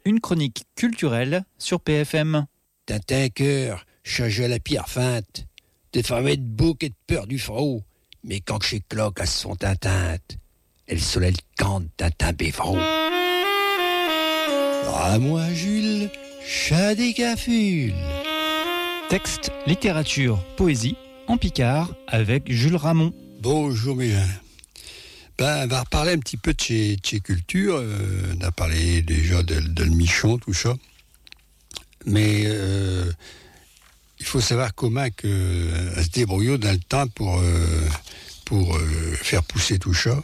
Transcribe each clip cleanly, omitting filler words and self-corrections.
une chronique culturelle sur PFM. Tintin cœur, change la pierre feinte, des femmes de bouc et de peur du front, mais quand que chez cloque à son tintinte, elle soleil cante Tintin bévron. À moi Jules, chat des cafules. Texte, littérature, poésie, en Picard avec Jules Ramon. Bonjour bien. On va reparler un petit peu de chez culture. On a parlé déjà de le Michon, tout ça. Mais il faut savoir comment elle se débrouille dans le temps pour faire pousser tout ça.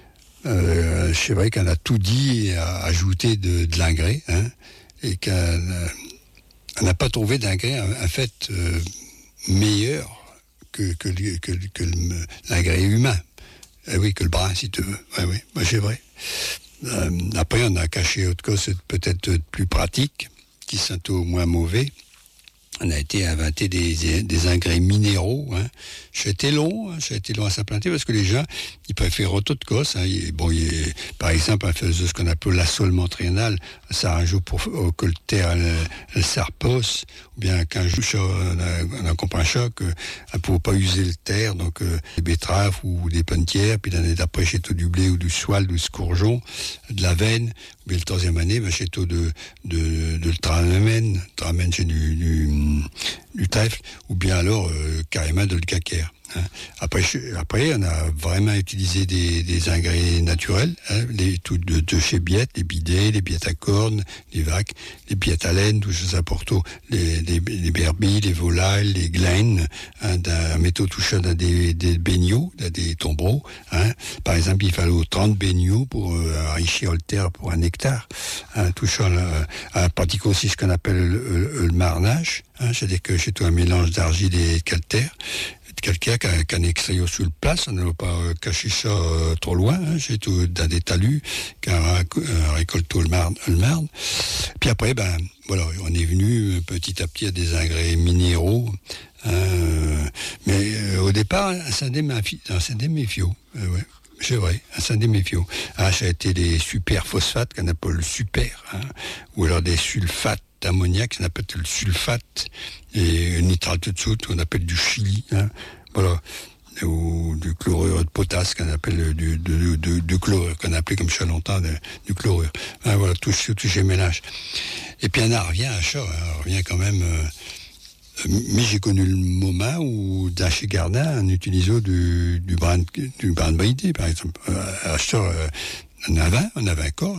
C'est vrai qu'on a tout dit et a ajouté de l'engrais, hein, et qu'on n'a pas trouvé d'engrais en fait meilleur que l'engrais humain. Oui, que le brin, si tu veux. Oui, c'est vrai. Après, on a caché autre chose, peut-être plus pratique, qui sont au moins mauvais. On a été inventer des engrais minéraux. Hein. Ça a été long à s'implanter parce que les gens, ils préfèrent autre cause. Hein. Par exemple, on faisait ce qu'on appelle l'assolement triennal. Ça rajoute pour que le terre elle s'arpose. Ou bien quand on a compris un choc, pour ne pas user le terre, donc des betteraves ou des pommes de terre, puis l'année d'après, chez tout du blé ou du soil, du scourgeon, de la veine. Mais le troisième année, chez tout de tramène chez du trèfle, ou bien alors carrément de le calcaire. Hein. Après, on a vraiment utilisé des engrais naturels, hein, de chez Biette, les bidets, les billettes à cornes, les vaques, les billettes à laine, tout ça pour tout, les berbilles, les volailles, les glaines, hein, d'un métaux touchant dans des baignots, dans des tombereaux. Hein. Par exemple, il fallait 30 baignots pour enrichir le terre pour un hectare. Hein, touchant on pratique aussi ce qu'on appelle le marnage, hein, c'est-à-dire que c'est tout un mélange d'argile et de calcaire. Qu'un extrait sur le place, on ne va pas cacher ça trop loin, hein, c'est tout dans des talus, qu'on récolte tout le marne. Puis après, voilà, on est venu petit à petit à des engrais minéraux, mais au départ, un syndéméphio, ouais. C'est vrai, un syndéméphio. Ça a été des super phosphates qu'on appelle le super, hein, ou alors des sulfates d'ammoniac, qu'on appelle le sulfate, et nitrate de soude, qu'on appelle du chili, hein, voilà, ou du chlorure de potasse, qu'on appelle du chlorure, qu'on appelait comme ça longtemps du chlorure. Hein, voilà, tout ces mélanges. Et puis on en revient à ça, on revient quand même. Mais j'ai connu le moment où, dans chez Gardin, on utilisait du brin de brité, par exemple. On avait encore.